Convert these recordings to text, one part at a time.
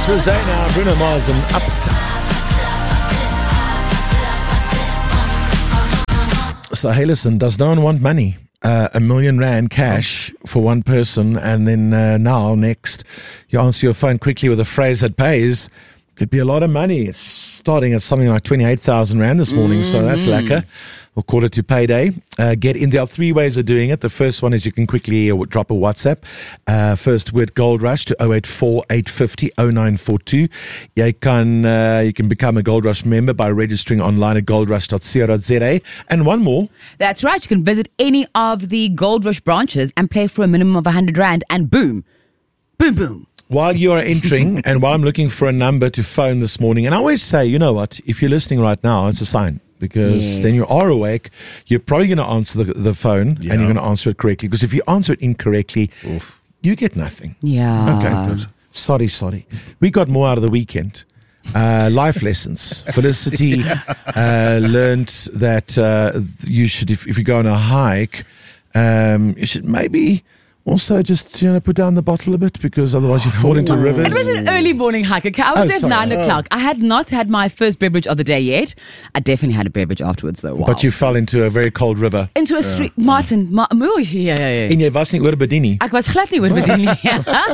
Rosanna, Bruno Mars and Uptown. So, hey, listen, does no one want money? R1 million cash for one person, and then now, next, you answer your phone quickly with a phrase that pays. Could be a lot of money. It's starting at something like 28,000 Rand this morning, so that's lekker. We'll call it to payday. Get in. There are three ways of doing it. The first one is you can quickly drop a WhatsApp. First word Gold Rush to 084 850 0942. You can become a Gold Rush member by registering online at goldrush.co.za. And one more. That's right. You can visit any of the Gold Rush branches and play for a minimum of 100 Rand, and boom, boom, boom. While you are entering and while I'm looking for a number to phone this morning, and I always say, you know what, if you're listening right now, it's a sign. Because then you are awake, you're probably going to answer the phone and you're going to answer it correctly. Because if you answer it incorrectly, you get nothing. Yeah. Okay. Sorry. We got more out of the weekend. Life lessons. Felicity learned that you should, if you go on a hike, you should maybe also just put down the bottle a bit, because otherwise you fall into rivers. It was an early morning hike. Okay, I was there at 9 o'clock. I had not had my first beverage of the day yet. I definitely had a beverage afterwards though. Wow. But you fell into a very cold river. Into a street. Martin, ja. En jy was nie oor bedien nie. Ek was glad nie oor bedien nie.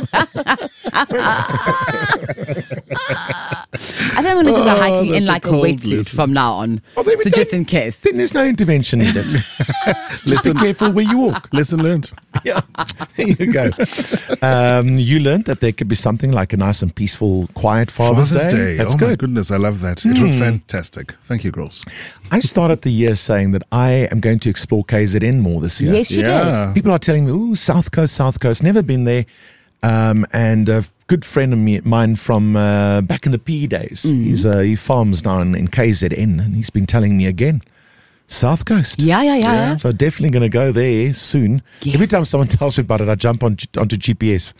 I think I'm going to go hiking in like a wetsuit from now on. So just in case. Then there's no intervention needed. Listen, be careful where you walk. Lesson learned. Yeah, there you go. You learned that there could be something like a nice and peaceful, quiet Father's Day. That's good. My goodness, I love that. It was fantastic. Thank you, girls. I started the year saying that I am going to explore KZN more this year. Yes, you did. People are telling me, ooh, South Coast. Never been there. And a good friend of mine from back in the PE days, he farms now in KZN, and he's been telling me again, South Coast. Yeah. So definitely going to go there soon. Yes. Every time someone tells me about it, I jump onto GPS.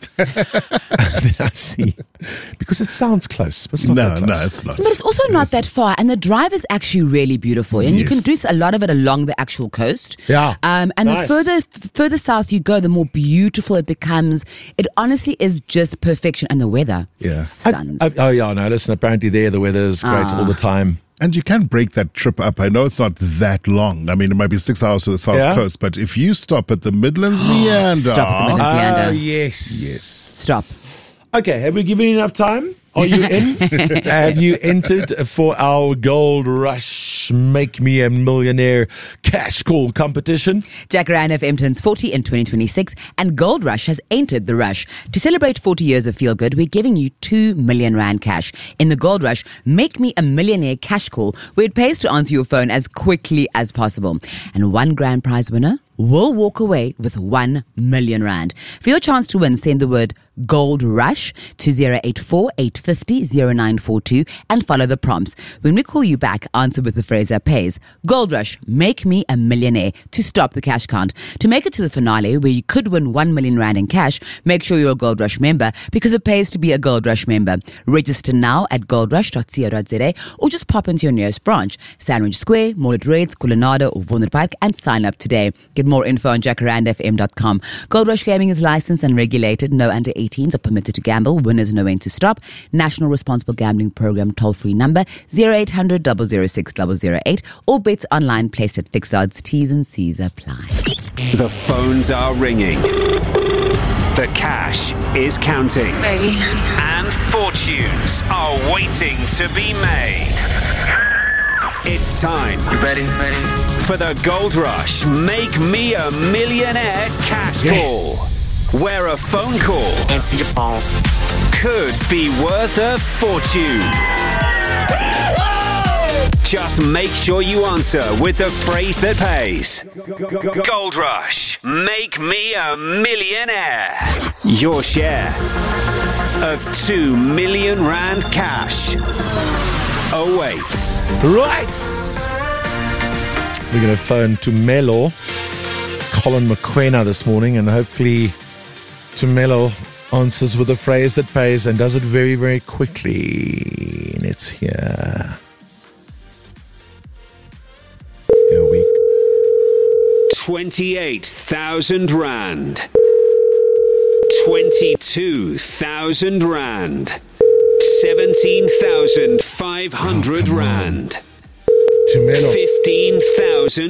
And then I see. Because it sounds close, but it's not that close. No, it's not. But it's also not that far, and the drive is actually really beautiful, and you can do a lot of it along the actual coast. Yeah. And nice. the further south you go, the more beautiful it becomes. It honestly is just perfection, and the weather stuns. Listen, apparently there the weather is great all the time. And you can break that trip up. I know it's not that long. I mean, it might be 6 hours to the south coast, but if you stop at the Midlands Meander. Stop at the Midlands Meander. Yes. Stop. Okay, have we given you enough time? Are you in? Have you entered for our Gold Rush Make Me a Millionaire cash call competition? Jacaranda FM turns 40 in 2026, and Gold Rush has entered the rush. To celebrate 40 years of Feel Good, we're giving you 2 million Rand cash in the Gold Rush Make Me a Millionaire cash call, where it pays to answer your phone as quickly as possible. And one grand prize winner will walk away with 1 million Rand. For your chance to win, send the word Gold Rush to 084 850 0942 and follow the prompts. When we call you back, answer with the phrase that pays. Gold Rush, make me a millionaire, to stop the cash count. To make it to the finale, where you could win 1 million Rand in cash, make sure you're a Gold Rush member, because it pays to be a Gold Rush member. Register now at goldrush.co.za or just pop into your nearest branch, Sandwich Square, Mall at Reds, Coulinada or Wonderpark, and sign up today. Get more info on jacarandafm.com. Gold Rush Gaming is licensed and regulated. No under 18s are permitted to gamble. Winners know when to stop. National Responsible Gambling Program toll-free number 0800 006 008 or bets online placed at fixed odds. T's and C's apply. The phones are ringing. The cash is counting. Baby. And fortunes are waiting to be made. It's time. Ready? For the Gold Rush Make Me a Millionaire cash call, where a phone call Answer your phone. could be worth a fortune. Just make sure you answer with the phrase that pays. Gold Rush Make Me a Millionaire. Your share of 2 million Rand cash awaits. Right. We're going to phone Tumelo Colin McQuena this morning, and hopefully Tumelo answers with a phrase that pays and does it very, very quickly. And it's here. Here we go. 28,000 Rand. 22,000 Rand. 17,500 rand. Tumelo. 15,000